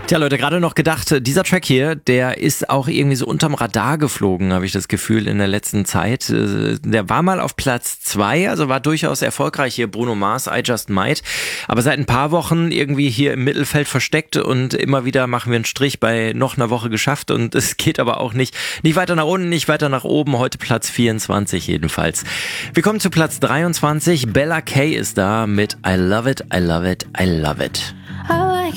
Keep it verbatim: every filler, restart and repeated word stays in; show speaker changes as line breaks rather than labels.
Tja, Leute, gerade noch gedacht, dieser Track hier, der ist auch irgendwie so unterm Radar geflogen, habe ich das Gefühl, in der letzten Zeit. Der war mal auf Platz zwei, also war durchaus erfolgreich hier, Bruno Mars, I Just Might. Aber seit ein paar Wochen irgendwie hier im Mittelfeld versteckt und immer wieder machen wir einen Strich bei noch einer Woche geschafft und es geht aber auch nicht, nicht weiter nach unten, nicht weiter nach oben. Heute Platz vierundzwanzig jedenfalls. Wir kommen zu Platz dreiundzwanzig. Bella Kay ist da mit I Love It, I Love It, I Love It.
I wake